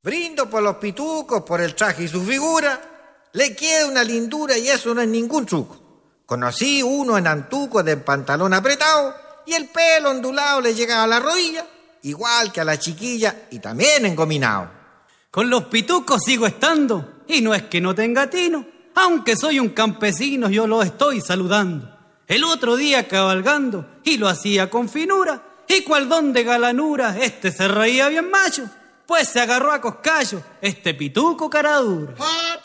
Brindo por los pitucos, por el traje y su figura. Le queda una lindura y eso no es ningún truco. Conocí uno en Antuco de pantalón apretado y el pelo ondulado le llegaba a la rodilla, igual que a la chiquilla y también engominado. Con los pitucos sigo estando y no es que no tenga tino. Aunque soy un campesino, yo lo estoy saludando. El otro día cabalgando, y lo hacía con finura, y cual don de galanura, se reía bien macho, pues se agarró a coscayo, pituco caradura.